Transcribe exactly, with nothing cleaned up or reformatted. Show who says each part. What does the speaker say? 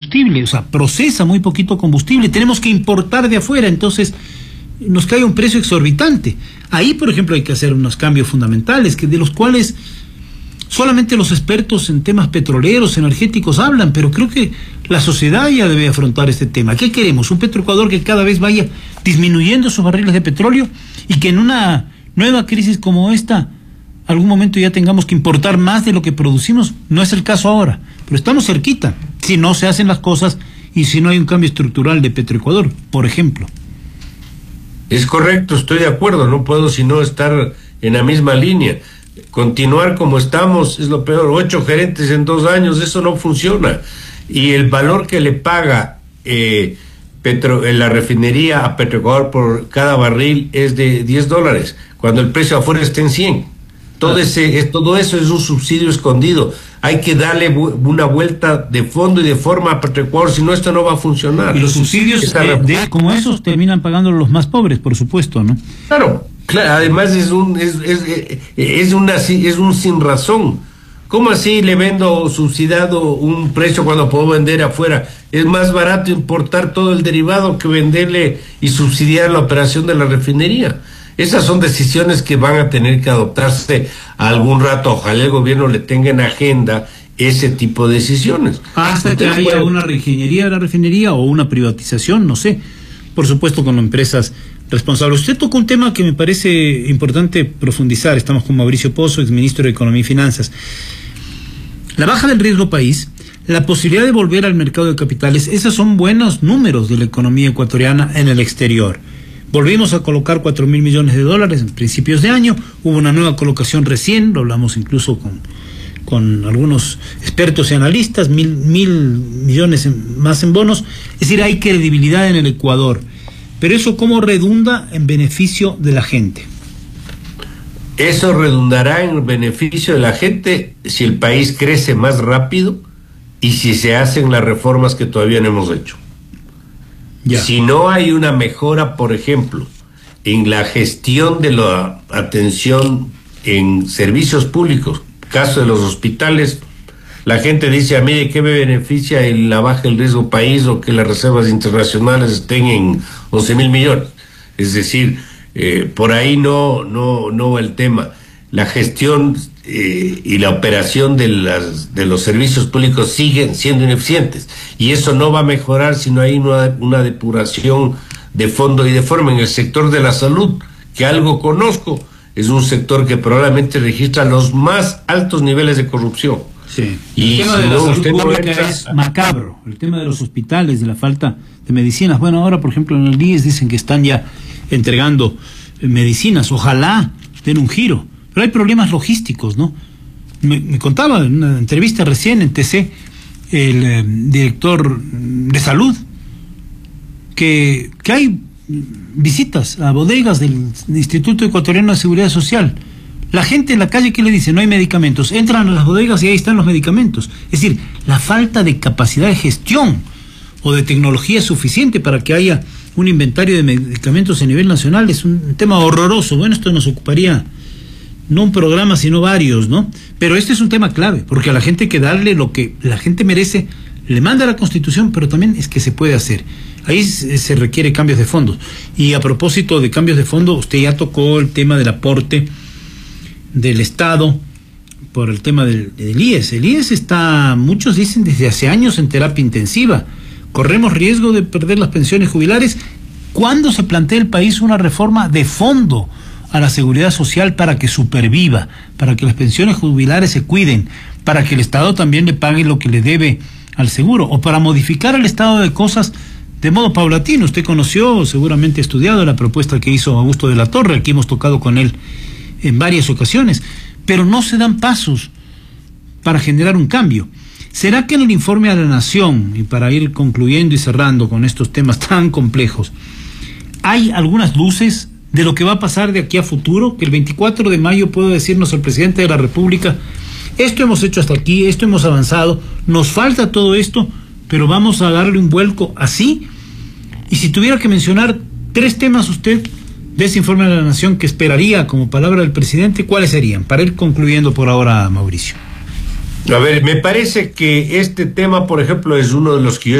Speaker 1: combustible, o sea, procesa muy poquito combustible, tenemos que importar de afuera, entonces nos cae un precio exorbitante. Ahí, por ejemplo, hay que hacer unos cambios fundamentales, que de los cuales solamente los expertos en temas petroleros, energéticos hablan, pero creo que la sociedad ya debe afrontar este tema. ¿Qué queremos? ¿Un Petroecuador que cada vez vaya disminuyendo sus barriles de petróleo y que en una nueva crisis como esta, algún momento ya tengamos que importar más de lo que producimos? No es el caso ahora, pero estamos cerquita, si no se hacen las cosas y si no hay un cambio estructural de Petroecuador, por ejemplo.
Speaker 2: Es correcto, estoy de acuerdo, no puedo sino estar en la misma línea. Continuar como estamos es lo peor. Ocho gerentes en dos años, eso no funciona. Y el valor que le paga eh, Petro, en la refinería a Petroecuador por cada barril es de diez dólares, cuando el precio afuera está en cien. Todo, ese, es, todo eso es un subsidio escondido. Hay que darle una vuelta de fondo y de forma a Petroecuador, si no, esto no va a funcionar.
Speaker 1: Y los subsidios eh, de, como esos terminan pagando los más pobres, por supuesto, ¿no?
Speaker 2: Claro, claro. Además es un es, es, es una es un sin razón. ¿Cómo así le vendo subsidiado un precio cuando puedo vender afuera? Es más barato importar todo el derivado que venderle y subsidiar la operación de la refinería. Esas son decisiones que van a tener que adoptarse algún rato. Ojalá el gobierno le tenga en agenda ese tipo de decisiones.
Speaker 1: Hasta que haya puede... una reingeniería de la refinería o una privatización, no sé. Por supuesto con empresas responsables. Usted tocó un tema que me parece importante profundizar. Estamos con Mauricio Pozo, exministro de Economía y Finanzas. La baja del riesgo país, la posibilidad de volver al mercado de capitales, esos son buenos números de la economía ecuatoriana en el exterior. Volvimos a colocar cuatro mil millones de dólares en principios de año, hubo una nueva colocación recién, lo hablamos incluso con, con algunos expertos y analistas, mil, mil millones en, más en bonos, es decir, hay credibilidad en el Ecuador, pero eso ¿cómo redunda en beneficio de la gente?
Speaker 2: Eso redundará en beneficio de la gente si el país crece más rápido y si se hacen las reformas que todavía no hemos hecho. Ya. Si no hay una mejora, por ejemplo, en la gestión de la atención en servicios públicos, caso de los hospitales, la gente dice, a mí de qué me beneficia el la baja del riesgo país o que las reservas internacionales estén en once mil millones. Es decir, eh, por ahí no, no, no va el tema. La gestión eh, y la operación de, las, de los servicios públicos siguen siendo ineficientes y eso no va a mejorar si no hay una, una depuración de fondo y de forma. En el sector de la salud, que algo conozco, es un sector que probablemente registra los más altos niveles de corrupción.
Speaker 1: Sí. Y el tema de la salud pública es macabro. El tema de los hospitales, de la falta de medicinas. Bueno, ahora, por ejemplo, en el I E S dicen que están ya entregando medicinas. Ojalá den un giro. Pero hay problemas logísticos, ¿no? Me, me contaba en una entrevista recién en T C el eh, director de salud que, que hay visitas a bodegas del Instituto Ecuatoriano de Seguridad Social. La gente en la calle, ¿qué le dice? No hay medicamentos. Entran a las bodegas y ahí están los medicamentos. Es decir, la falta de capacidad de gestión o de tecnología suficiente para que haya un inventario de medicamentos a nivel nacional es un tema horroroso. Bueno, esto nos ocuparía no un programa, sino varios, ¿no? Pero este es un tema clave, porque a la gente hay que darle lo que la gente merece, le manda la Constitución, pero también es que se puede hacer. Ahí se, se requiere cambios de fondos. Y a propósito de cambios de fondo, usted ya tocó el tema del aporte del Estado por el tema del, del I E S. El I E S está, muchos dicen, desde hace años en terapia intensiva. Corremos riesgo de perder las pensiones jubilares. ¿Cuándo se plantea el país una reforma de fondo a la seguridad social para que superviva, para que las pensiones jubilares se cuiden, para que el Estado también le pague lo que le debe al seguro, o para modificar el estado de cosas de modo paulatino? Usted conoció, seguramente ha estudiado la propuesta que hizo Augusto de la Torre, aquí hemos tocado con él en varias ocasiones, pero no se dan pasos para generar un cambio. ¿Será que en el informe a la Nación, y para ir concluyendo y cerrando con estos temas tan complejos, hay algunas luces de lo que va a pasar de aquí a futuro, que el veinticuatro de mayo puede decirnos el presidente de la República, esto hemos hecho hasta aquí, esto hemos avanzado, nos falta todo esto, pero vamos a darle un vuelco así? Y si tuviera que mencionar tres temas usted de ese informe de la Nación que esperaría como palabra del presidente, ¿cuáles serían? Para ir concluyendo por ahora, Mauricio.
Speaker 2: A ver, me parece que este tema, por ejemplo, es uno de los que yo